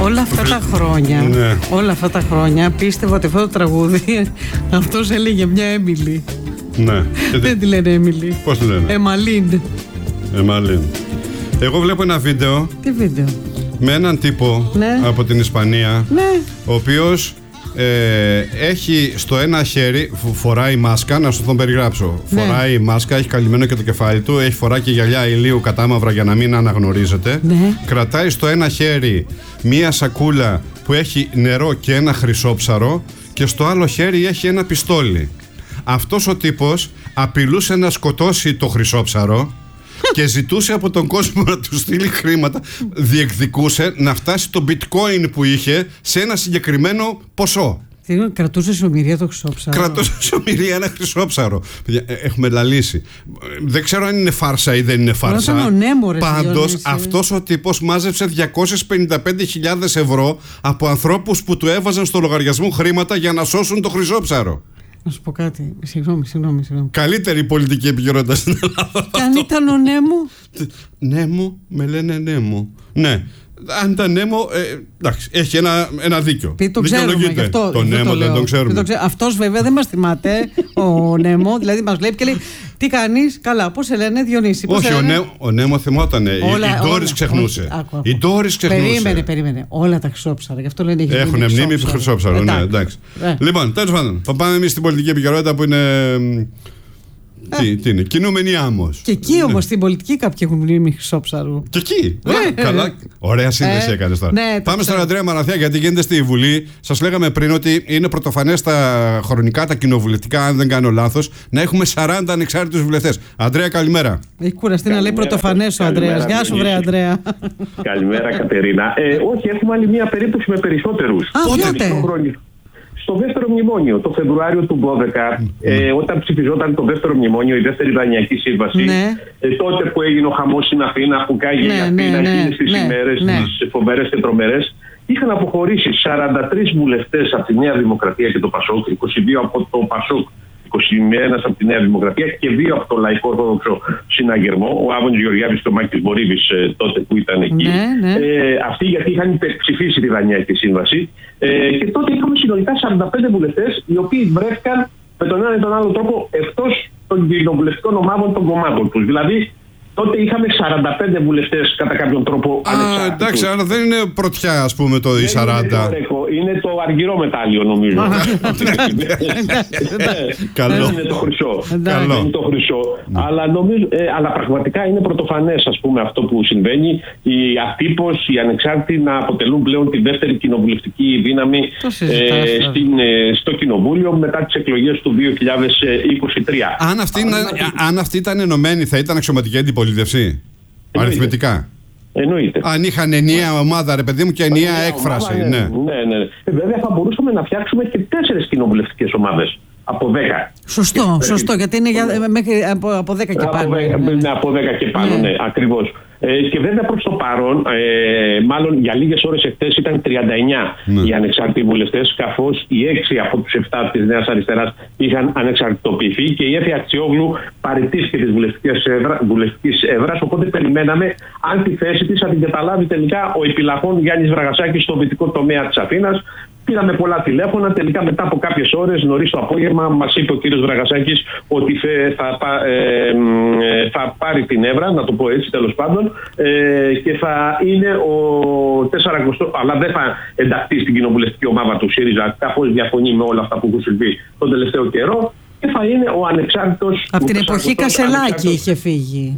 Όλα αυτά τα χρόνια πίστευα ότι αυτό το τραγούδι αυτός έλεγε μια Έμιλι. Ναι. Δεν τη λένε Έμιλι. Πώς τη λένε? Εμαλίν. Εγώ βλέπω ένα βίντεο. Τι βίντεο? Με έναν τύπο από την Ισπανία, ο οποίος έχει στο ένα χέρι, φοράει μάσκα, να σου τον περιγράψω. Φοράει μάσκα, έχει καλυμμένο και το κεφάλι του, έχει φοράει και γυαλιά ηλίου κατάμαυρα για να μην αναγνωρίζεται. Κρατάει στο ένα χέρι μία σακούλα που έχει νερό και ένα χρυσόψαρο και στο άλλο χέρι έχει ένα πιστόλι. Αυτός ο τύπος απειλούσε να σκοτώσει το χρυσόψαρο και ζητούσε από τον κόσμο να του στείλει χρήματα. Διεκδικούσε να φτάσει το bitcoin που είχε σε ένα συγκεκριμένο ποσό. Κρατούσε σωμηρία το χρυσόψαρο. Κρατούσε σωμηρία ένα χρυσόψαρο. Έχουμε λαλήσει. Δεν ξέρω αν είναι φάρσα ή δεν είναι φάρσα. Πάντως αυτός ο τύπος μάζεψε 255.000 ευρώ από ανθρώπους που του έβαζαν στο λογαριασμό χρήματα για να σώσουν το χρυσόψαρο. Να σου πω κάτι. Συγγνώμη. Καλύτερη πολιτική επικαιρότητα στην Ελλάδα. Και αν ήταν ο Νέμο? Νέμο, με λένε Νέμο. Ναι. Αν ήταν Νέμο, εντάξει, έχει ένα δίκιο. Το ξέρουμε γι' αυτό. Το Νέμο δεν τον ξέρουμε. Αυτός βέβαια δεν μας θυμάται, ο Νέμο. Δηλαδή μας βλέπει και λέει: τι κάνεις? Καλά, πώς σε λένε, Διονύση? Όχι, ο Νέμο θυμότανε. Η Ντόρις ξεχνούσε. Περίμενε. Όλα τα χρυσόψαρα. Γι' αυτό λένε: έχουν μνήμη χρυσόψαρο. Ναι, εντάξει. Λοιπόν, τέλος πάντων, θα πάμε εμείς στην πολιτική επικαιρότητα που είναι. Τι είναι, κινούμενη άμμος. Και εκεί όμως στην πολιτική κάποιοι έχουν μνήμη χρυσόψαρου. Και εκεί. Καλά. Ωραία σύνδεση έκανες τώρα. Πάμε στον Ανδρέα Μαραθιά, γιατί γίνεται στη Βουλή. Σας λέγαμε πριν ότι είναι πρωτοφανές τα χρονικά, τα κοινοβουλευτικά, αν δεν κάνω λάθος, να έχουμε 40 ανεξάρτητους βουλευτές. Ανδρέα, καλημέρα. Έχει κουραστεί να λέει πρωτοφανές ο Ανδρέας. Γεια σου, βρε Ανδρέα. Καλημέρα, Κατερίνα. Όχι, έχουμε άλλη μια περίπτωση με περισσότερους. Στο δεύτερο μνημόνιο, το Φεβρουάριο του 2012, όταν ψηφιζόταν το δεύτερο μνημόνιο, η δεύτερη Δανειακή Σύμβαση, τότε που έγινε ο χαμός στην Αθήνα, που κάγει η Αθήνα εκείνες τις ημέρες, τις φοβερές και τρομερές, είχαν αποχωρήσει 43 βουλευτές από τη Νέα Δημοκρατία και το ΠΑΣΟΚ, 22 από το ΠΑΣΟΚ, 21 από τη Νέα Δημοκρατία και 2 από το Λαϊκό Ορθόδοξο Συναγερμό, ο Άβωνης Γεωργιάδης και ο Μάκης Βορύβης τότε που ήταν εκεί. Αυτοί γιατί είχαν υπερψηφίσει τη Δανειακή Σύμβαση. Και τότε είχαμε συνολικά 45 βουλευτές, οι οποίοι βρέθηκαν με τον ένα ή τον άλλο τρόπο εκτός των κοινοβουλευτικών ομάδων των κομμάτων τους. Δηλαδή, τότε είχαμε 45 βουλευτές κατά κάποιον τρόπο ανεξάρτητους. Εντάξει, αλλά δεν είναι πρωτιά, ας πούμε, το 40. Είναι το αργυρό μετάλλιο, νομίζω. Καλό. Είναι το χρυσό. Είναι το χρυσό. Αλλά πραγματικά είναι πρωτοφανές, ας πούμε, αυτό που συμβαίνει. Οι ατύπως, οι ανεξάρτητοι να αποτελούν πλέον τη δεύτερη κοινοβουλευτική δύναμη στο Κοινοβούλιο μετά τις εκλογές του 2023. Αν αυτοί ήταν ενωμένοι, θα ήταν αξιωματική αντιπολίτευση. Αριθμητικά. Εννοείται. Αν είχαν ενιαία ομάδα, ρε παιδί μου, και ενιαία έκφραση. Ναι. Βέβαια θα μπορούσαμε να φτιάξουμε και 4 κοινοβουλευτικές ομάδες. Από 10. Σωστό, γιατί είναι από 10 και πάνω. Από 10 και πάνω, ναι, ακριβώς. Και βέβαια προς το παρόν, μάλλον για λίγες ώρες εχθές ήταν 39 οι ανεξάρτητοι βουλευτές, καθώς οι 6 από τους 7 της Νέας Αριστεράς είχαν ανεξαρτητοποιηθεί και η Έφη Αξιόγλου παραιτήθηκε της βουλευτικής έδρας, οπότε περιμέναμε αν τη θέση της θα την καταλάβει τελικά ο επιλαχών Γιάννης Βραγασάκης στο δυτικό τομέα της Αθήνας. Πήραμε πολλά τηλέφωνα. Τελικά, μετά από κάποιες ώρες, νωρίς το απόγευμα, μας είπε ο κύριος Βραγασάκης ότι θα πάρει την έδρα, να το πω έτσι τέλος πάντων, και θα είναι ο 40, αλλά δεν θα ενταχθεί στην κοινοβουλευτική ομάδα του ΣΥΡΙΖΑ, καθώς διαφωνεί με όλα αυτά που έχουν συμβεί τον τελευταίο καιρό. Και θα είναι ο ανεξάρτητος. Από την εποχή Κασελάκη είχε φύγει.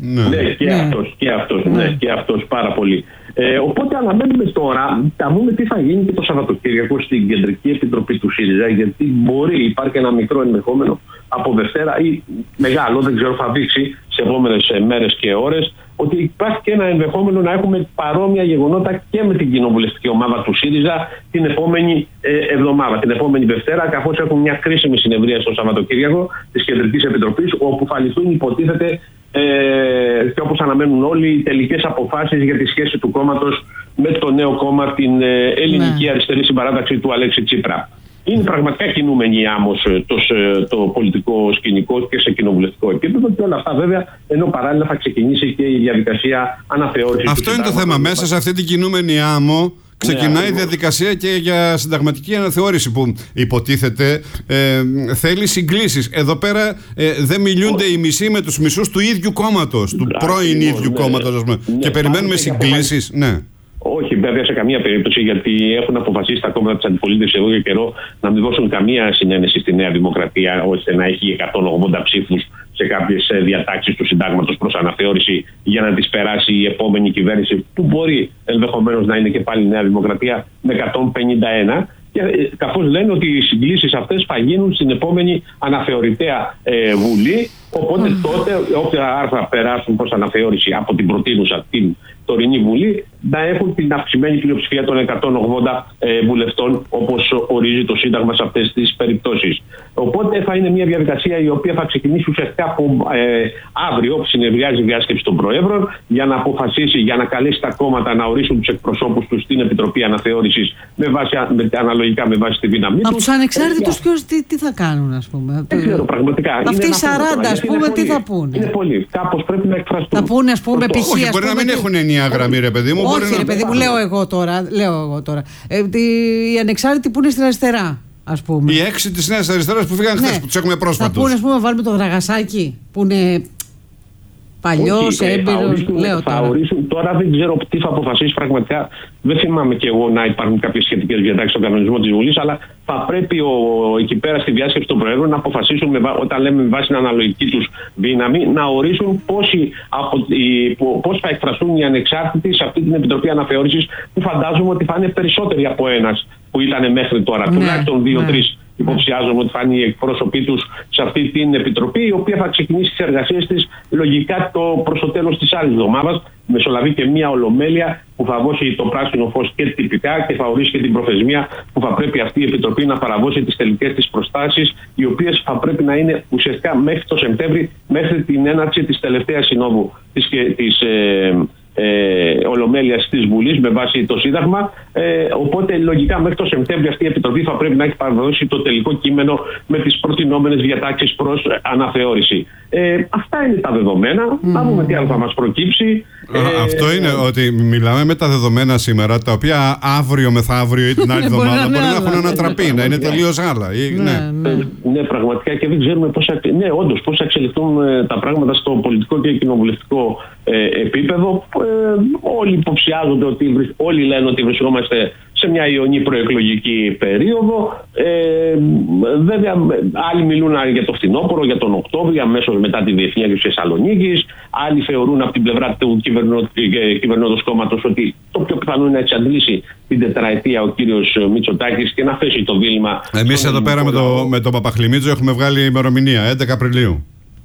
Και αυτός πάρα πολύ. Οπότε αναμένουμε τώρα να δούμε τι θα γίνει και το Σαββατοκύριακο στην Κεντρική Επιτροπή του ΣΥΡΙΖΑ, γιατί υπάρχει ένα μικρό ενδεχόμενο από Δευτέρα ή μεγάλο, δεν ξέρω, θα δείξει σε επόμενες μέρες και ώρες, ότι υπάρχει και ένα ενδεχόμενο να έχουμε παρόμοια γεγονότα και με την κοινοβουλευτική ομάδα του ΣΥΡΙΖΑ την επόμενη εβδομάδα, την επόμενη Δευτέρα, καθώς έχουν μια κρίσιμη συνεδρία στο Σαββατοκύριακο της Κεντρικής Επιτροπής, όπου θα ληφθούν, υποτίθεται, και όπως αναμένουν όλοι, οι τελικές αποφάσεις για τη σχέση του κόμματος με το νέο κόμμα, την Ελληνική Αριστερή Συμπαράταξη του Αλέξη Τσίπρα. Είναι πραγματικά κινούμενη άμμος το πολιτικό σκηνικό και σε κοινοβουλευτικό επίπεδο, και όλα αυτά βέβαια, ενώ παράλληλα θα ξεκινήσει και η διαδικασία αναθεώρησης. Αυτό είναι το θέμα. Μέσα σε αυτή την κινούμενη άμμο ξεκινάει η διαδικασία και για συνταγματική αναθεώρηση που υποτίθεται θέλει συγκλήσεις. Εδώ πέρα δεν μιλούνται οι μισοί με τους μισούς του ίδιου κόμματος, του πρώην ίδιου κόμματος, ας πούμε. Και περιμένουμε συγκλήσεις. Ναι. Όχι, βέβαια σε καμία περίπτωση, γιατί έχουν αποφασίσει τα κόμματα της αντιπολίτευσης εδώ και καιρό να μην δώσουν καμία συνένεση στη Νέα Δημοκρατία, ώστε να έχει 180 ψήφους σε κάποιες διατάξεις του συντάγματος προς αναθεώρηση για να τις περάσει η επόμενη κυβέρνηση, που μπορεί ενδεχομένως να είναι και πάλι η Νέα Δημοκρατία, με 151. Και καθώς λένε ότι οι συγκλήσεις αυτές θα γίνουν στην επόμενη αναθεωρητέα Βουλή. Οπότε τότε, όποια άρθρα περάσουν προς αναθεώρηση από την προτείνουσα την τωρινή Βουλή, να έχουν την αυξημένη πλειοψηφία των 180 βουλευτών, όπως ορίζει το Σύνταγμα σε αυτές τις περιπτώσεις. Οπότε θα είναι μια διαδικασία η οποία θα ξεκινήσει ουσιαστικά από αύριο, που συνεδριάζει η διάσκεψη των Προέδρων, για να αποφασίσει, για να καλέσει τα κόμματα να ορίσουν τους εκπροσώπους τους στην Επιτροπή Αναθεώρησης αναλογικά με βάση τη δύναμή τους. Από τους ανεξάρτητους ποιος τι θα κάνουν, ας πούμε? Δεν ξέρω πραγματικά. Αυτοί οι 40, ας πούμε, τι θα πούνε? Είναι πολύ. Κάπως πρέπει να εκφραστούν. Θα πούνε, ας πούμε, π.χ. Όχι, μπορεί να μην έχουν ενιαία γραμμή, ρε παιδί μου. Όχι, ρε παιδί μου, λέω εγώ τώρα. Οι ανεξάρτητοι που είναι στην αριστερά, ας πούμε. Οι 6 της Νέας Αριστεράς που φύγαν χθες, που τους έχουμε πρόσφατους. Θα πούνε, ας πούμε, βάλουμε το Δραγασάκι, που είναι παλιός, έμπειρος. Θα ορίσουν. Τώρα δεν ξέρω τι θα αποφασίσει πραγματικά. Δεν θυμάμαι και εγώ να υπάρχουν κάποιες σχετικές διατάξεις στον κανονισμό της Βουλής, αλλά θα πρέπει εκεί πέρα στη διάσκεψη των Προέδρων να αποφασίσουν, όταν λέμε με βάση την αναλογική τους δύναμη, να ορίσουν πώς θα εκφραστούν οι ανεξάρτητοι σε αυτή την Επιτροπή Αναθεώρησης, που φαντάζομαι ότι θα είναι περισσότεροι από ένας που ήταν μέχρι τώρα. Τουλάχιστον 2-3 υποψιάζομαι ότι θα είναι οι εκπρόσωποι τους σε αυτή την Επιτροπή, η οποία θα ξεκινήσει τις εργασίες της λογικά προς το τέλος της άλλης εβδομάδας. Μεσολαβεί και μια ολομέλεια που θα δώσει το πράσινο φως και τυπικά και θα ορίσει και την προθεσμία που θα πρέπει αυτή η Επιτροπή να παραδώσει τις τελικές της προστάσεις, οι οποίες θα πρέπει να είναι ουσιαστικά μέχρι το Σεπτέμβρη, μέχρι την έναρξη της τελευταίας συνόδου της Ολομέλειας της Βουλής με βάση το Σύνταγμα. Οπότε λογικά μέχρι το Σεπτέμβριο αυτή η Επιτροπή θα πρέπει να έχει παραδώσει το τελικό κείμενο με τις προτινόμενες διατάξεις προς αναθεώρηση. Αυτά είναι τα δεδομένα. Να δούμε τι άλλο θα μας προκύψει. Αυτό είναι ότι μιλάμε με τα δεδομένα σήμερα, τα οποία αύριο μεθαύριο ή την άλλη εβδομάδα μπορεί να έχουν ανατραπεί, να είναι τελείως άλλα. Ναι, πραγματικά, και δεν ξέρουμε πώς θα εξελιχθούν τα πράγματα στο πολιτικό και κοινοβουλευτικό επίπεδο. Όλοι υποψιάζονται όλοι λένε ότι βρισκόμαστε σε μια ιονή προεκλογική περίοδο. Βέβαια, άλλοι μιλούν για το φθινόπωρο, για τον Οκτώβριο, αμέσως μετά τη Διεθνή Έκρηξη Θεσσαλονίκης. Άλλοι θεωρούν από την πλευρά του κυβερνώντος κόμματος ότι το πιο πιθανό είναι να εξαντλήσει την τετραετία ο κύριος Μητσοτάκης και να θέσει το δίλημμα. Εμείς εδώ πέρα με τον Παπαχλημίτζο έχουμε βγάλει ημερομηνία 11 Απριλίου.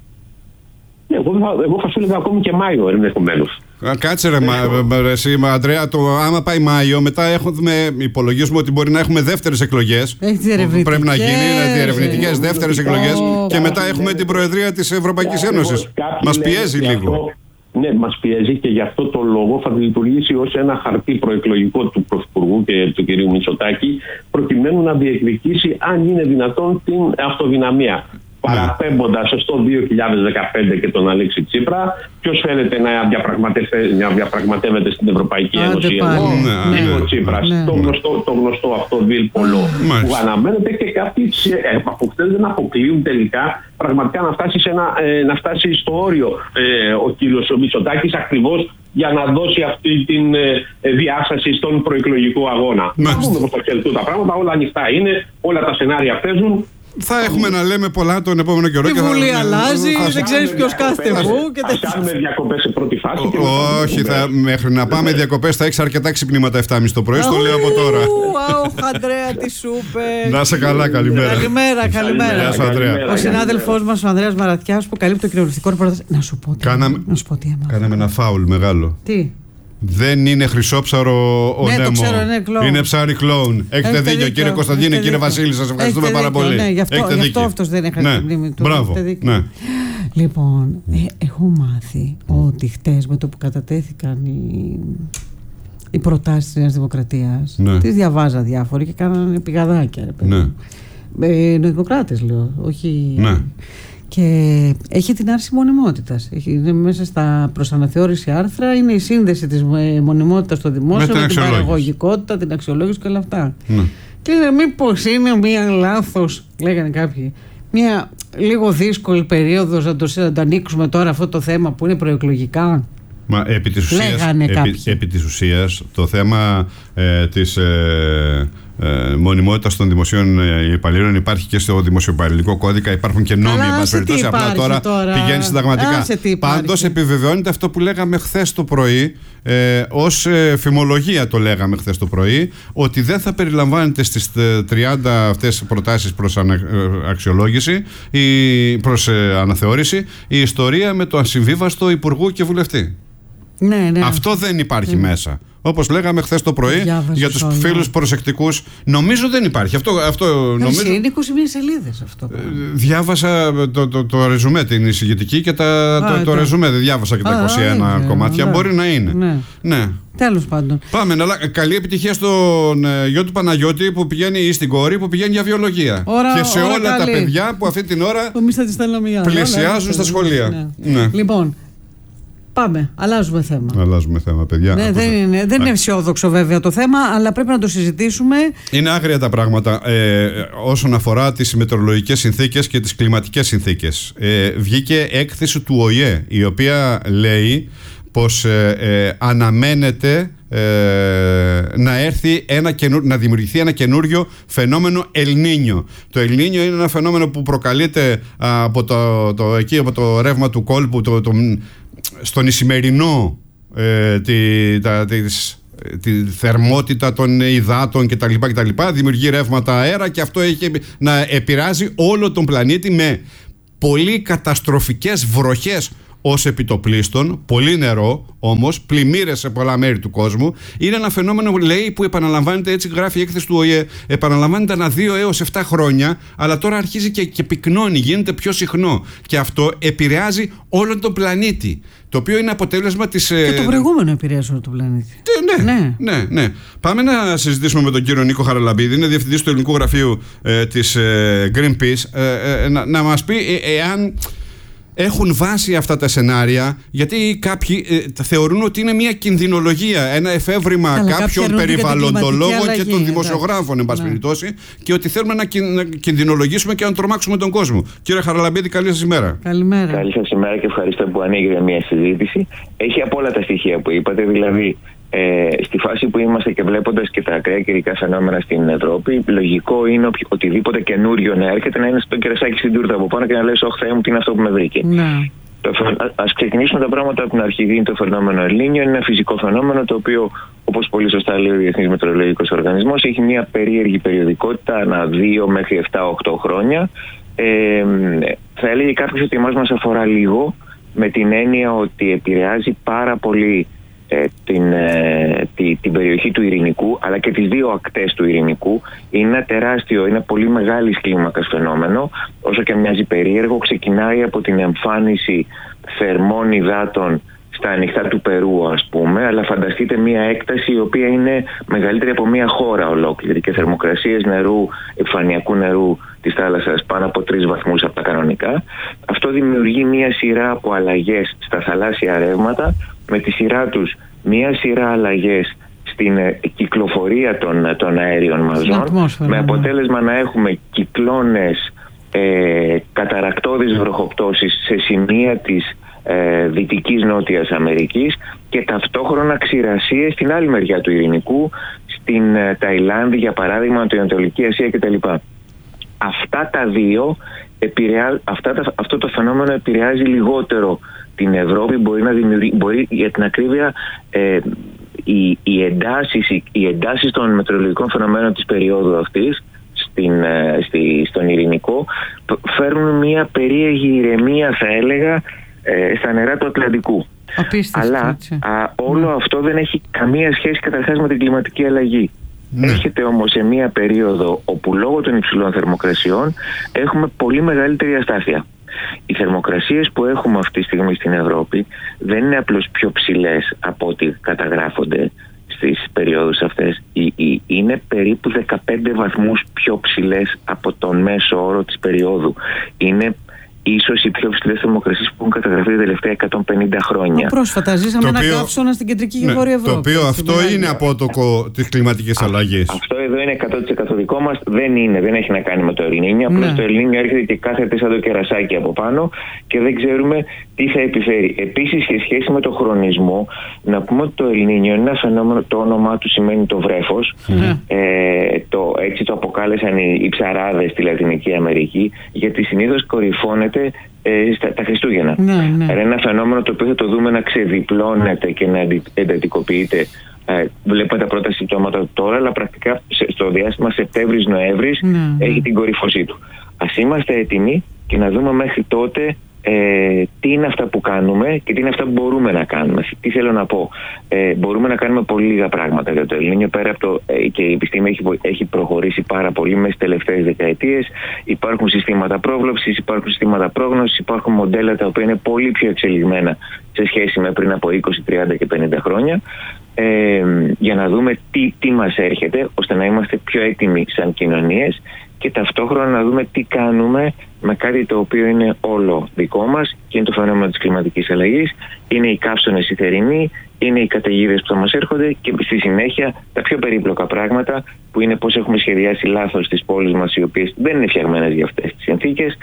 Εγώ θα σου έλεγα ακόμη και Μάιο ενδεχομένως. Κάτσε ρε εσύ, Αντρέα, άμα πάει Μάιο, μετά υπολογίζουμε ότι μπορεί να έχουμε δεύτερες εκλογές. Πρέπει να γίνει διερευνητικές δεύτερες εκλογές και μετά έχουμε την Προεδρία της Ευρωπαϊκής Ένωσης. Μας πιέζει λίγο. Ναι, μας πιέζει και γι' αυτό το λόγο θα λειτουργήσει ως ένα χαρτί προεκλογικό του Πρωθυπουργού και του κ. Μητσοτάκη, προκειμένου να διεκδικήσει, αν είναι δυνατόν, την αυτοδυναμία. Παραπέμποντας στο 2015 και τον Αλέξη Τσίπρα, ποιος φαίνεται να διαπραγματεύεται στην Ευρωπαϊκή Ένωση? Ο Τσίπρας. Το γνωστό αυτό δίλπολο που αναμένεται, και κάποιοι από χτες δεν αποκλείουν τελικά πραγματικά να φτάσει στο όριο ο κύριος Μητσοτάκης, ακριβώς για να δώσει αυτή τη διάσταση στον προεκλογικό αγώνα. Να δούμε πώς θα εξελιχθούν τα πράγματα. Όλα ανοιχτά είναι, όλα τα σενάρια παίζουν. Θα έχουμε να λέμε πολλά τον επόμενο καιρό. Η Βουλή αλλάζει, δεν ξέρεις ποιος κάθεται πού. Θα κάνουμε διακοπές σε πρώτη φάση. Όχι, μέχρι να πάμε διακοπές θα έχεις αρκετά ξυπνήματα 7.30 το πρωί. Στο λέω από τώρα. Αντρέα, τι σου είπε. Να σε καλά, καλημέρα. Καλημέρα. Ο συνάδελφός μας, ο Ανδρέας Μαραθιάς, που καλύπτει το κοινοβουλευτικό ρεπορτάζ. Να σου πω τι έμαθα. Κάναμε ένα φάουλ μεγάλο. Τι? Δεν είναι χρυσόψαρο ο Νέμο. Είναι ψάρι κλόουν. Έχετε δίκιο, κύριε Κωνσταντίνε, κύριε Βασίλη, σας ευχαριστούμε πάρα πολύ. Ναι, γι' αυτό αυτός δεν έχασε την μνήμη του. Μπράβο. Λοιπόν, έχω μάθει ότι χτες με το που κατατέθηκαν οι προτάσεις της Νέας Δημοκρατίας, τις διαβάζα διάφοροι και κάνανε πηγαδάκια. Νεοδημοκράτες λέω, όχι. Και έχει την άρση μονιμότητας. Είναι μέσα στα προς αναθεώρηση άρθρα, είναι η σύνδεση της μονιμότητας στο δημόσιο με την παραγωγικότητα, την αξιολόγηση και όλα αυτά. Και μήπως είναι μία λάθος, λέγανε κάποιοι, μία λίγο δύσκολη περίοδος να το ανοίξουμε τώρα αυτό το θέμα που είναι προεκλογικά. Μα επί της ουσίας το θέμα της μονιμότητας των δημοσίων υπαλλήλων υπάρχει και στο δημοσιοπαλληλικό κώδικα, υπάρχουν και νόμοι, απλά τώρα πηγαίνει συνταγματικά. Πάντως επιβεβαιώνεται αυτό που λέγαμε χθες το πρωί, ως φημολογία το λέγαμε χθες το πρωί, ότι δεν θα περιλαμβάνεται στις 30 αυτές προτάσεις προς αξιολόγηση ή προς αναθεώρηση η ιστορία με το ασυμβίβαστο υπουργού και βουλευτή. Ναι. Αυτό δεν υπάρχει μέσα. Όπως λέγαμε χθες το πρωί, για τους φίλους προσεκτικούς, νομίζω δεν υπάρχει. Νομίζω... Είναι 21 σελίδες αυτό. Διάβασα το ρεζουμέ, την εισηγητική και το ρεζουμέ. Δεν διάβασα και τα 21 κομμάτια. Μπορεί να είναι. Ναι. Τέλος πάντων. Πάμε. Καλή επιτυχία στον γιο του Παναγιώτη που πηγαίνει, ή στην κόρη που πηγαίνει για βιολογία. Και σε όλα τα παιδιά που αυτή την ώρα πλησιάζουν στα σχολεία. Λοιπόν. Πάμε, αλλάζουμε θέμα. Αλλάζουμε θέμα, παιδιά. Ναι, δεν είναι αισιόδοξο βέβαια το θέμα, αλλά πρέπει να το συζητήσουμε. Είναι άγρια τα πράγματα όσον αφορά τις μετεωρολογικές συνθήκες και τις κλιματικές συνθήκες. Βγήκε έκθεση του ΟΗΕ, η οποία λέει πως αναμένεται να δημιουργηθεί ένα καινούριο φαινόμενο El-Niño. Το El-Niño είναι ένα φαινόμενο που προκαλείται από το ρεύμα του κόλπου, στον Ισημερινό, τη θερμότητα των υδάτων κτλ. Δημιουργεί ρεύματα αέρα και αυτό έχει να επηρεάζει όλο τον πλανήτη με πολύ καταστροφικές βροχές ως επιτοπλίστων, πολύ νερό όμως, πλημμύρες σε πολλά μέρη του κόσμου. Είναι ένα φαινόμενο, λέει, που επαναλαμβάνεται, έτσι γράφει η έκθεση του ΟΗΕ, επαναλαμβάνεται ανά 2 έως 7 χρόνια, αλλά τώρα αρχίζει και πυκνώνει, γίνεται πιο συχνό. Και αυτό επηρεάζει όλον τον πλανήτη. Το οποίο είναι αποτέλεσμα της. Και το προηγούμενο επηρεάζει όλο τον πλανήτη. Ναι. Πάμε να συζητήσουμε με τον κύριο Νίκο Χαραλαμπίδη, είναι διευθυντής του ελληνικού γραφείου της Greenpeace, να μας πει εάν έχουν βάσει αυτά τα σενάρια, γιατί κάποιοι θεωρούν ότι είναι μια κινδυνολογία, ένα εφεύρημα κάποιων περιβαλλοντολόγων και των δημοσιογράφων, εν πάση περιπτώσει, και ότι θέλουμε να κινδυνολογήσουμε και να τρομάξουμε τον κόσμο. Κύριε Χαραλαμπίδη, καλή σας ημέρα. Καλημέρα. Καλή σας ημέρα και ευχαριστώ που ανοίγει μια συζήτηση. Έχει από όλα τα στοιχεία που είπατε, δηλαδή. Στη φάση που είμαστε και βλέποντας και τα ακραία καιρικά φαινόμενα στην Ευρώπη, λογικό είναι οτιδήποτε καινούριο να έρχεται να είναι στο κερασάκι στην τούρτα από πάνω και να λες: «Ωχ, Θεέ μου, τι είναι αυτό που με βρήκε». Ας ξεκινήσουμε τα πράγματα από την αρχή. Είναι το φαινόμενο El-Niño, είναι ένα φυσικό φαινόμενο το οποίο, όπως πολύ σωστά λέει ο Διεθνής Μετεωρολογικός Οργανισμός, έχει μια περίεργη περιοδικότητα ανά 2 μέχρι 7-8 χρόνια. Θα έλεγε κάποιος ότι εμάς μας αφορά λίγο, με την έννοια ότι επηρεάζει πάρα πολύ την περιοχή του Ειρηνικού, αλλά και τις δύο ακτές του Ειρηνικού. Είναι ένα τεράστιο, είναι πολύ μεγάλης κλίμακας φαινόμενο. Όσο και μοιάζει περίεργο, ξεκινάει από την εμφάνιση θερμών υδάτων στα ανοιχτά του Περού, ας πούμε, αλλά φανταστείτε μια έκταση η οποία είναι μεγαλύτερη από μια χώρα ολόκληρη και θερμοκρασίες νερού, επιφανειακού νερού της θάλασσας πάνω από 3 βαθμούς από τα κανονικά. Αυτό δημιουργεί μια σειρά από αλλαγές στα θαλάσσια ρεύματα, με τη σειρά τους μια σειρά αλλαγές στην κυκλοφορία των αέριων μαζών, με αποτέλεσμα να έχουμε κυκλώνες, καταρακτώδεις βροχοπτώσεις σε σημεία της Δυτικής Νότιας Αμερικής και ταυτόχρονα ξηρασίες στην άλλη μεριά του Ειρηνικού, στην Ταϊλάνδη για παράδειγμα, την Ανατολική Ασία κτλ. Αυτά τα δύο αυτό το φαινόμενο επηρεάζει λιγότερο την Ευρώπη. Μπορεί για την ακρίβεια οι εντάσεις των μετεωρολογικών φαινομένων της περίοδου αυτής στον Ειρηνικό φέρνουν μια περίεργη ηρεμία, θα έλεγα, στα νερά του Ατλαντικού. Αλλά όλο αυτό δεν έχει καμία σχέση καταρχάς με την κλιματική αλλαγή. Έρχεται όμως σε μια περίοδο όπου λόγω των υψηλών θερμοκρασιών έχουμε πολύ μεγαλύτερη αστάθεια. Οι θερμοκρασίες που έχουμε αυτή τη στιγμή στην Ευρώπη δεν είναι απλώς πιο ψηλές από ό,τι καταγράφονται στις περιόδους αυτές. Είναι περίπου 15 βαθμούς πιο ψηλές από τον μέσο όρο της περίοδου. Είναι ίσως οι πιο ψηλές θερμοκρασίες που έχουν καταγραφεί τα τελευταία 150 χρόνια. Πρόσφατα ζήσαμε ένα καύσωνα στην κεντρική και βόρεια Ευρώπη. Το οποίο αυτό είναι απότοκο της κλιματικής αλλαγής. Αυτό εδώ είναι 100% δικό μας. Δεν έχει να κάνει με το Ελνίνιο. Απλώς το Ελνίνιο έρχεται και κάθεται σαν το κερασάκι από πάνω και δεν ξέρουμε τι θα επιφέρει. Επίσης, σε σχέση με το χρονισμό, να πούμε ότι το Ελνίνιο είναι ένα φαινόμενο, το όνομά του σημαίνει το βρέφος. Έτσι το αποκάλεσαν οι ψαράδες στη Λατινική Αμερική, γιατί συνήθως κορυφώνεται τα Χριστούγεννα. Είναι ένα φαινόμενο το οποίο θα το δούμε να ξεδιπλώνεται και να εντατικοποιείται. Βλέπουμε τα πρώτα συμπτώματα τώρα, αλλά πρακτικά στο διάστημα Σεπτέμβρης-Νοέμβρης έχει την κορύφωσή του. Ας είμαστε έτοιμοι και να δούμε μέχρι τότε τι είναι αυτά που κάνουμε και τι είναι αυτά που μπορούμε να κάνουμε. Τι θέλω να πω. Μπορούμε να κάνουμε πολύ λίγα πράγματα για το Ελνίνιο. Πέρα από το, και η επιστήμη έχει προχωρήσει πάρα πολύ μέσα στις τελευταίες δεκαετίες. Υπάρχουν συστήματα πρόβλεψης, υπάρχουν συστήματα πρόγνωσης, υπάρχουν μοντέλα τα οποία είναι πολύ πιο εξελιγμένα σε σχέση με πριν από 20, 30 και 50 χρόνια. Για να δούμε τι μας έρχεται, ώστε να είμαστε πιο έτοιμοι σαν κοινωνίες και ταυτόχρονα να δούμε τι κάνουμε με κάτι το οποίο είναι όλο δικό μας και είναι το φαινόμενο της κλιματικής αλλαγής, είναι οι καύσωνες οι θερινοί, είναι οι καταιγίδες που θα μας έρχονται και στη συνέχεια τα πιο περίπλοκα πράγματα που είναι πώς έχουμε σχεδιάσει λάθος τις πόλεις μας, οι οποίες δεν είναι φτιαγμένες για αυτές τις συνθήκες.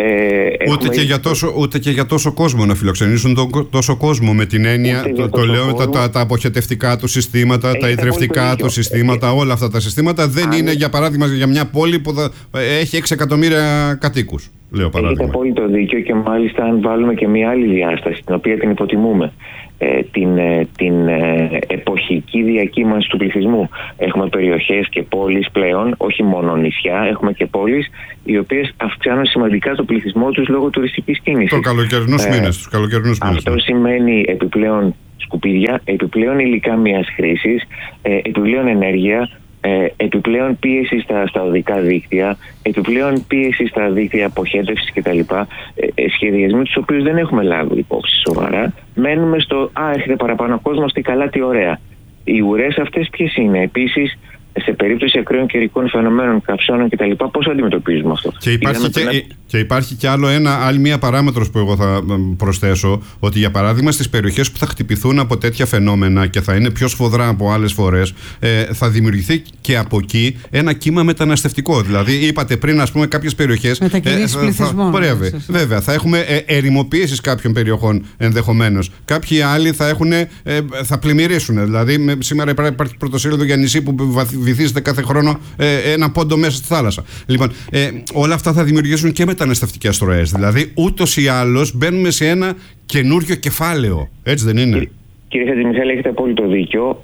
Ούτε και για τόσο κόσμο να φιλοξενήσουν τόσο κόσμο, με την έννοια, το λέω, τα αποχετευτικά του συστήματα, τα ιδρευτικά του συστήματα, όλα αυτά τα συστήματα δεν είναι, για παράδειγμα, για μια πόλη που έχει 6 εκατομμύρια κατοίκους. Έχετε απόλυτο δίκιο και μάλιστα αν βάλουμε και μια άλλη διάσταση, την οποία την υποτιμούμε, την εποχική διακύμανση του πληθυσμού. Έχουμε περιοχές και πόλεις πλέον, όχι μόνο νησιά, έχουμε και πόλεις οι οποίες αυξάνουν σημαντικά το πληθυσμό τους λόγω τουριστικής κίνησης. Τους καλοκαιρινούς μήνες. Αυτό σημαίνει επιπλέον σκουπίδια, επιπλέον υλικά μιας χρήσης, επιπλέον ενέργεια, επιπλέον πίεση στα οδικά δίκτυα, επιπλέον πίεση στα δίκτυα αποχέτευσης κτλ. Σχεδιασμοί τους οποίους δεν έχουμε λάβει υπόψη σοβαρά. Μένουμε στο έρχεται παραπάνω κόσμος, τι καλά, τι ωραία. Οι ουρές αυτές ποιες είναι? Επίσης, σε περίπτωση ακραίων καιρικών φαινομένων, καυσώνων κτλ., πώς αντιμετωπίζουμε αυτό? Και υπάρχει και άλλη μία παράμετρος που εγώ θα προσθέσω, ότι για παράδειγμα στις περιοχές που θα χτυπηθούν από τέτοια φαινόμενα και θα είναι πιο σφοδρά από άλλες φορές, θα δημιουργηθεί και από εκεί ένα κύμα μεταναστευτικό. Δηλαδή, είπατε πριν, ας πούμε, κάποιες περιοχές. Μετακινήσεις πληθυσμών. Βέβαια, θα έχουμε ερημοποίησεις κάποιων περιοχών ενδεχομένως. Κάποιοι άλλοι θα πλημμυρίσουν. Δηλαδή, σήμερα υπάρχει πρωτοσέλιδο για νησί που βυθίζεται κάθε χρόνο ένα πόντο μέσα στη θάλασσα. Λοιπόν, όλα αυτά θα δημιουργήσουν και μεταναστευτικές ροές. Δηλαδή, ούτως ή άλλως μπαίνουμε σε ένα καινούριο κεφάλαιο. Έτσι δεν είναι? Κύριε Χατζημιχάλη, έχετε απόλυτο δίκιο.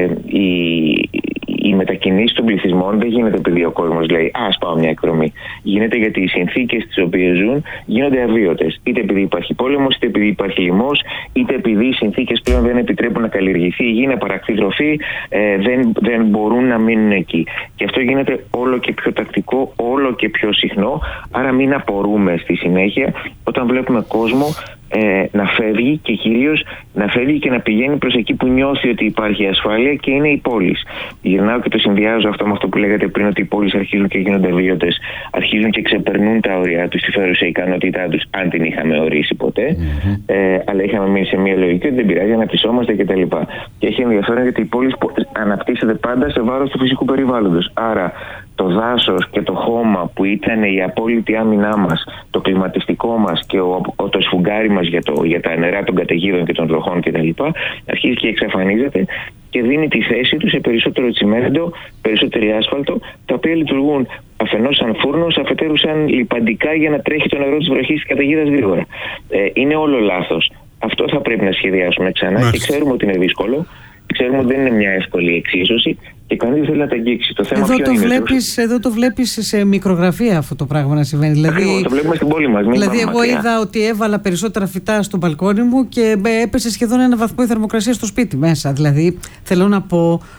Η μετακινήση των πληθυσμών δεν γίνεται επειδή ο κόσμος λέει ας πάω μια εκδρομή. Γίνεται γιατί οι συνθήκες τις οποίες ζουν γίνονται αβίωτες. Είτε επειδή υπάρχει πόλεμος, είτε επειδή υπάρχει λοιμός, είτε επειδή οι συνθήκες πλέον δεν επιτρέπουν να καλλιεργηθεί η γη, να παραχθεί τροφή, δεν μπορούν να μείνουν εκεί. Και αυτό γίνεται όλο και πιο τακτικό, όλο και πιο συχνό. Άρα μην απορούμε στη συνέχεια όταν βλέπουμε κόσμο να φεύγει και κυρίως να φεύγει και να πηγαίνει προς εκεί που νιώθει ότι υπάρχει ασφάλεια και είναι οι πόλεις. Γυρνάω και το συνδυάζω αυτό με αυτό που λέγατε πριν, ότι οι πόλεις αρχίζουν και γίνονται βίωτες, αρχίζουν και ξεπερνούν τα όρια τους, τη φέρουσα ικανότητά τους, αν την είχαμε ορίσει ποτέ, αλλά είχαμε μείνει σε μια λογική ότι δεν πειράζει, αναπτυσσόμαστε κτλ. Και έχει ενδιαφέρον γιατί οι πόλεις αναπτύσσονται πάντα σε βάρος του φυσικού περιβάλλοντος. Άρα το δάσος και το χώμα που ήταν η απόλυτη άμυνά μας, το κλιματιστικό μας και το σφουγγάρι μας για τα νερά των καταιγίδων και των βροχών κτλ. Αρχίζει και εξαφανίζεται και δίνει τη θέση του σε περισσότερο τσιμέντο, περισσότερη άσφαλτο, τα οποία λειτουργούν αφενός σαν φούρνος, αφετέρου σαν λιπαντικά για να τρέχει το νερό της βροχής της καταιγίδας γρήγορα. Είναι όλο λάθος. Αυτό θα πρέπει να σχεδιάσουμε ξανά και ξέρουμε ότι είναι δύσκολο. Ξέρουμε ότι δεν είναι μια εύκολη εξίσωση και κανείς δεν θέλει να τα αγγίξει. Το θέμα εδώ το βλέπεις σε μικρογραφία αυτό το πράγμα να συμβαίνει. Δηλαδή, το βλέπουμε στην πόλη μας. Δηλαδή, εγώ είδα ότι έβαλα περισσότερα φυτά στο μπαλκόνι μου και έπεσε σχεδόν 1 βαθμό η θερμοκρασία στο σπίτι μέσα. Δηλαδή, θέλω να πω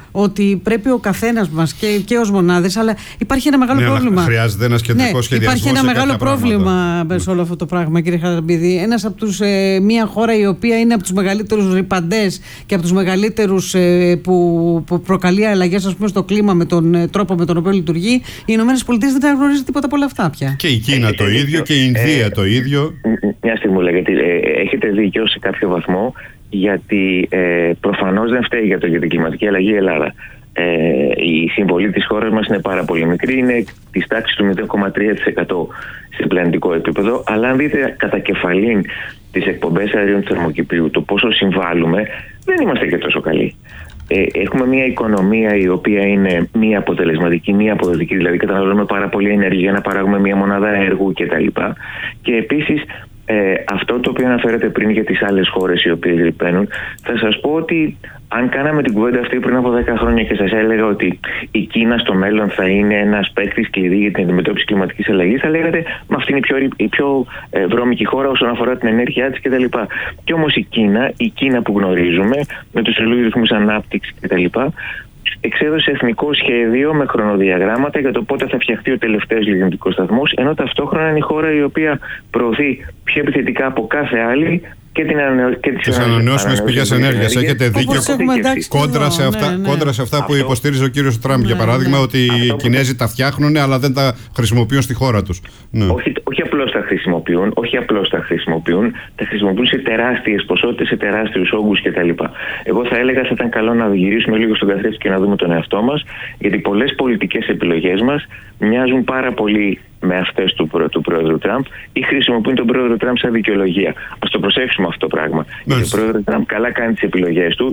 ότι πρέπει ο καθένας μας και ως μονάδες, αλλά υπάρχει ένα μεγάλο πρόβλημα. Χρειάζεται ένας κεντρικός σχεδιασμός. Υπάρχει ένα μεγάλο πρόβλημα σε όλο αυτό το πράγμα, κύριε Χαραλαμπίδη. Ένας από μια χώρα η οποία είναι από τους μεγαλύτερους ρυπαντές και από τους μεγαλύτερους που προκαλεί αλλαγές, ας πούμε, στο κλίμα με τον τρόπο με τον οποίο λειτουργεί, οι Ηνωμένες Πολιτείες δεν αναγνωρίζει τίποτα από όλα αυτά πια. Και η Κίνα το ίδιο και η Ινδία το ίδιο. Μια στιγμή, γιατί έχετε δίκιο σε κάποιο βαθμό, γιατί προφανώς δεν φταίει για την κλιματική αλλαγή η Ελλάδα. Η συμβολή της χώρας μας είναι πάρα πολύ μικρή, είναι της τάξης του 0,3% σε πλανητικό επίπεδο, αλλά αν δείτε κατά κεφαλήν τις εκπομπές αερίων του θερμοκηπίου, το πόσο συμβάλλουμε, δεν είμαστε και τόσο καλοί. Έχουμε μια οικονομία η οποία είναι μη αποτελεσματική, μη αποδοτική, δηλαδή καταναλώνουμε πάρα πολύ ενέργεια να παράγουμε μια μονάδα έργου κτλ. Και επίσης αυτό το οποίο αναφέρατε πριν για τις άλλες χώρες οι οποίες ρηπαίνουν, θα σας πω ότι αν κάναμε την κουβέντα αυτή πριν από 10 χρόνια και σας έλεγα ότι η Κίνα στο μέλλον θα είναι ένας παίκτης κλειδί για την αντιμετώπιση κλιματικής αλλαγής, θα λέγατε μα αυτή είναι η πιο βρώμικη χώρα όσον αφορά την ενέργειά της κτλ. Και όμως η Κίνα που γνωρίζουμε, με τους υψηλούς ρυθμούς ανάπτυξης κτλ., εξέδωσε εθνικό σχέδιο με χρονοδιαγράμματα για το πότε θα φτιαχτεί ο τελευταίος λιγνητικός σταθμός, ενώ ταυτόχρονα είναι η χώρα η οποία προωθεί πιο επιθετικά από κάθε άλλη και τις ανανεώσιμες πηγές ενέργειας. Έχετε δίκιο. Κόντρα σε αυτά που υποστήριζε ο κύριος Τραμπ, για παράδειγμα, ότι οι Κινέζοι τα φτιάχνουν αλλά δεν τα χρησιμοποιούν στη χώρα τους. Όχι απλώς τα χρησιμοποιούν, τα χρησιμοποιούν σε τεράστιες ποσότητες, σε τεράστιους όγκους κτλ. Εγώ θα έλεγα θα ήταν καλό να γυρίσουμε λίγο στον καθρέφτη και να δούμε τον εαυτό μας, γιατί πολλές πολιτικές επιλογές μας μοιάζουν πάρα πολύ με αυτές του πρόεδρου Τραμπ ή χρησιμοποιούν τον πρόεδρο Τραμπ σαν δικαιολογία. Ας το προσέξουμε αυτό το πράγμα. Γιατί ο πρόεδρος Τραμπ καλά κάνει τις επιλογές του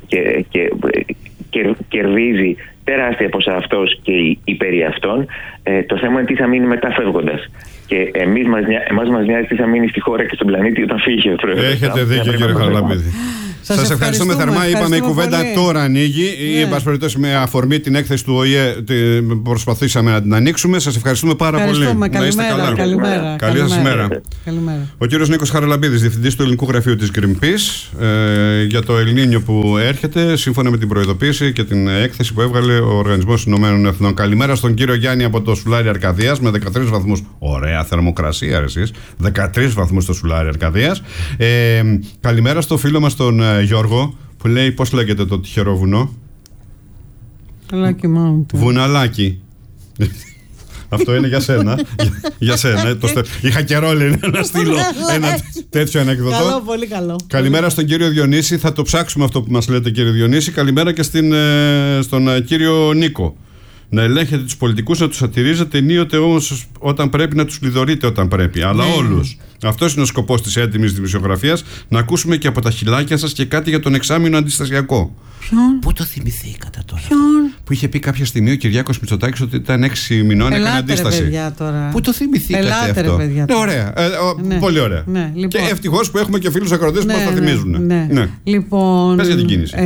και κερδίζει τεράστια ποσά αυτός και οι περί αυτών. Το θέμα είναι τι θα μείνει μετά φεύγοντας. Και εμάς μας νοιάζει τι θα μείνει στη χώρα και στον πλανήτη όταν φύγει ο πρόεδρος. Έχετε δίκιο, κύριε Χαραλαμπίδη. Σας ευχαριστούμε θερμά. Είπαμε η κουβέντα πολύ. Τώρα ανοίγει. Ή εν πάση περιπτώσει με αφορμή την έκθεση του ΟΗΕ προσπαθήσαμε να την ανοίξουμε. Σας ευχαριστούμε πάρα πολύ. Να είστε καλά. Καλή σας ημέρα. Ο κύριος Νίκος Χαραλαμπίδης, διευθυντής του Ελληνικού Γραφείου της Greenpeace, για το Ελνίνιο που έρχεται, σύμφωνα με την προειδοποίηση και την έκθεση που έβγαλε ο Οργανισμός Ηνωμένων Εθνών. Καλημέρα στον κύριο Γιάννη από το Σουλάρι Αρκαδίας με 13 βαθμούς. Ωραία θερμοκρασία, εσείς. 13 βαθμούς στο Σουλάρι Αρκαδίας. Καλημέρα στο φίλο μας τον Γιώργο που λέει, πώς λέγεται το τυχερό βουνό? Λάκι Mountain. Βουναλάκι. Αυτό είναι για σένα. Για σένα. Είχα καιρό, λέει, να στείλω ένα τέτοιο ανεκδοτό. Καλό, πολύ καλό. Καλημέρα στον κύριο Διονύση. Θα το ψάξουμε αυτό που μας λέτε, κύριε Διονύση. Καλημέρα και στον κύριο Νίκο. Να ελέγχετε τους πολιτικούς, να τους ατηρίζετε, ενίοτε όμως όταν πρέπει να τους λιδωρείτε όταν πρέπει. Αλλά όλους. Αυτός είναι ο σκοπός της έτοιμης δημοσιογραφίας. Να ακούσουμε και από τα χιλάκια σας και κάτι για τον εξάμηνο αντιστασιακό. Ποιον? Πού το θυμηθήκατε τώρα? Ποιον? Που είχε πει κάποια στιγμή ο Κυριάκος Μητσοτάκης ότι ήταν 6 μηνών, έκανε αντίσταση. Παιδιά, τώρα. Πού το θυμηθήκατε? Ελάτε, αυτό? Παιδιά, ωραία. Πολύ ωραία. Ναι, λοιπόν. Και ευτυχώς που έχουμε και φίλους ακροατές που μας τα θυμίζουν. Ναι. Λοιπόν, πες για την κίνηση.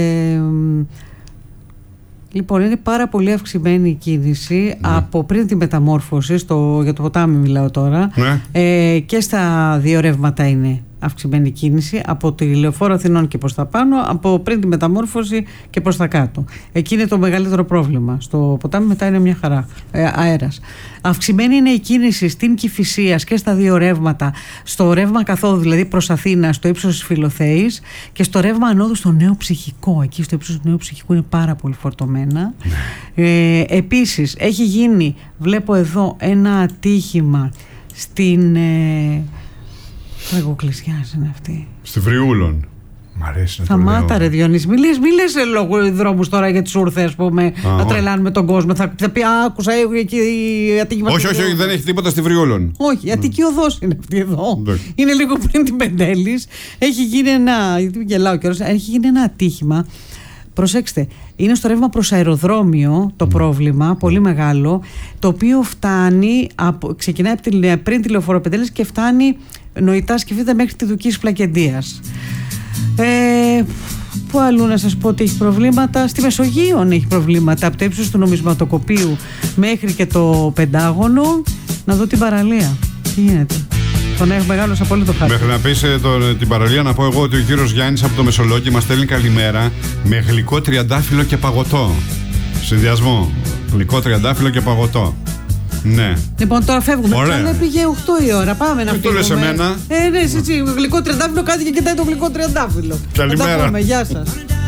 Λοιπόν, είναι πάρα πολύ αυξημένη η κίνηση από πριν τη μεταμόρφωση, για το ποτάμι μιλάω τώρα, και στα δύο ρεύματα είναι αυξημένη κίνηση, από τη Λεωφόρο Αθηνών και προς τα πάνω, από πριν τη μεταμόρφωση και προς τα κάτω. Εκεί είναι το μεγαλύτερο πρόβλημα. Στο ποτάμι μετά είναι μια χαρά, αέρας. Αυξημένη είναι η κίνηση στην Κηφισίας και στα δύο ρεύματα, στο ρεύμα καθόδου, δηλαδή προς Αθήνα, στο ύψος της Φιλοθέης, και στο ρεύμα ανόδου στο Νέο Ψυχικό. Εκεί στο ύψος του Νέου Ψυχικού είναι πάρα πολύ φορτωμένα. Επίσης, έχει γίνει, βλέπω εδώ, ένα ατύχημα στην... Τραγοκλησιάς είναι αυτή. Στη Βριούλων. Μ' αρέσει να Σταμάτα, ρε Διονύση. Μη λες λόγω δρόμους τώρα για τις ούρθες, ας πούμε, να τρελάνουμε τον κόσμο. Θα πει, άκουσα, έχω εκεί ατύχημα. Όχι, δεν έχει τίποτα στη Βριούλων. Όχι, η Αττική Οδός είναι αυτή εδώ. Είναι λίγο πριν την Πεντέλης. Έχει γίνει γιατί γελάω κιόλας, έχει γίνει ένα ατύχημα. Προσέξτε, είναι στο ρεύμα προς αεροδρόμιο το πρόβλημα, πολύ μεγάλο, το οποίο φτάνει, ξεκινάει πριν τη Λεωφόρο Πεντέλης και φτάνει νοητά, σκεφτείτε, μέχρι τη Δουκής Πλακεντίας. Πού αλλού να σας πω ότι έχει προβλήματα? Στη Μεσογείο έχει προβλήματα, από το ύψος του Νομισματοκοπείου μέχρι και το Πεντάγωνο. Να δω την παραλία. Τι γίνεται? τον έχει μεγάλο απόλυτο χάρτη. Μέχρι να πεις την παραλία, να πω εγώ ότι ο κύριος Γιάννης από το Μεσολόγγι μας στέλνει καλημέρα με γλυκό τριαντάφυλλο και παγωτό. Συνδυασμό. Γλυκό τριαντάφυλλο και παγωτό. Ναι. Λοιπόν, τώρα φεύγουμε. Ωραία. Πήγε 8 η ώρα. Πάμε να φύγουμε. Το λες εμένα. Ναι, εσύ. Γλυκό τριαντάφυλλο, κάτι και κοιτάει το γλυκό τριαντάφυλλο. Καλημέρα. Γεια σας.